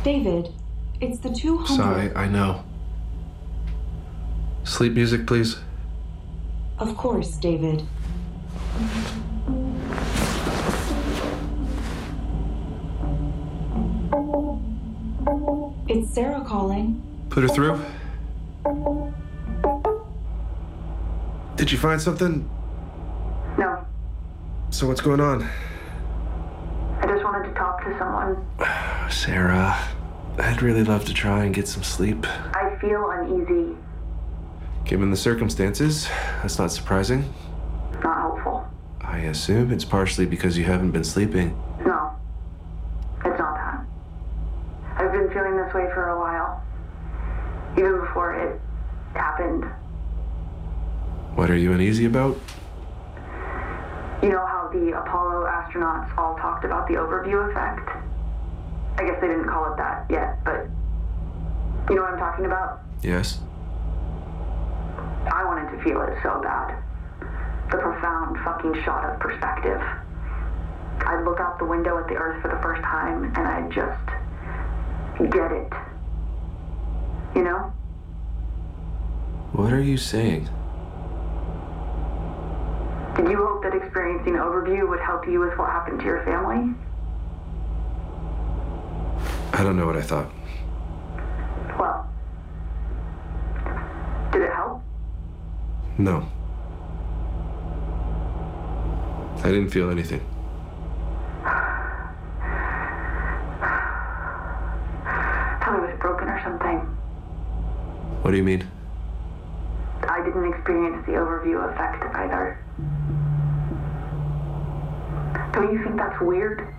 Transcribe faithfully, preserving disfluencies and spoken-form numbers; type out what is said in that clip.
David, it's the two hundred... Sorry, I know. Sleep music, please. Of course, David. It's Sarah calling. Put her through. Did you find something? No. So what's going on? I just wanted to talk to someone. Sarah, I'd really love to try and get some sleep. I feel uneasy. Given the circumstances, that's not surprising. Not helpful. I assume it's partially because you haven't been sleeping. No. It's not that. I've been feeling this way for a while. Even before it happened. What are you uneasy about? You know how the Apollo astronauts all talked about the overview effect? I guess they didn't call it that yet, but you know what I'm talking about? Yes. I wanted to feel it so bad. The profound fucking shot of perspective. I'd look out the window at the Earth for the first time and I'd just get it. You know? What are you saying? Did you hope that experiencing overview would help you with what happened to your family? I don't know what I thought. Well, did it help? No. I didn't feel anything. Thought I was broken or something. What do you mean? I didn't experience the overview effect either. Don't you think that's weird?